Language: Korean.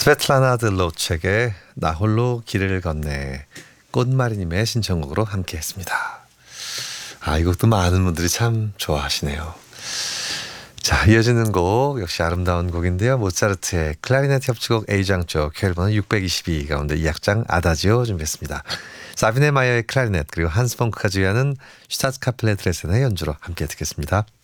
스베틀라나 들로첵의 나 홀로 길을 걷네, 꽃마리님의 신청곡으로 함께했습니다. 이 곡도 많은 분들이 참 좋아하시네요. 자, 이어지는 곡 역시 아름다운 곡인데요. 모차르트의 클라리넷 협주곡 A장조 큐엘번호 622 가운데 2악장 아다지오 준비했습니다. 사비네 마이어의 클라리넷 그리고 한스 펑크가 주의하는 슈타트 카플레 드레센의 연주로 함께 듣겠습니다.